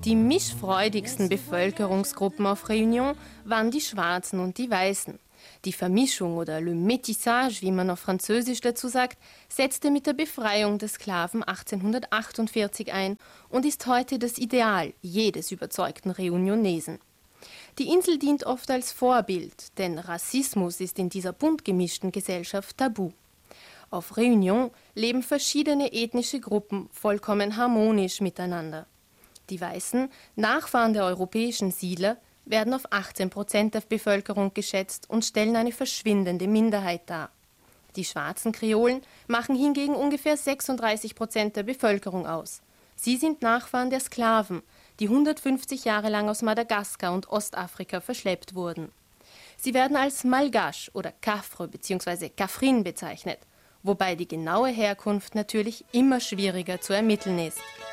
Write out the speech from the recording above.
Die mischfreudigsten Bevölkerungsgruppen auf Réunion waren die Schwarzen und die Weißen. Die Vermischung oder le Métissage, wie man auf Französisch dazu sagt, setzte mit der Befreiung der Sklaven 1848 ein und ist heute das Ideal jedes überzeugten Reunionesen. Die Insel dient oft als Vorbild, denn Rassismus ist in dieser bunt gemischten Gesellschaft tabu. Auf Réunion leben verschiedene ethnische Gruppen vollkommen harmonisch miteinander. Die Weißen, Nachfahren der europäischen Siedler, werden auf 18% der Bevölkerung geschätzt und stellen eine verschwindende Minderheit dar. Die schwarzen Kreolen machen hingegen ungefähr 36% der Bevölkerung aus. Sie sind Nachfahren der Sklaven, die 150 Jahre lang aus Madagaskar und Ostafrika verschleppt wurden. Sie werden als Malgache oder Kafre bzw. Kafrin bezeichnet, wobei die genaue Herkunft natürlich immer schwieriger zu ermitteln ist.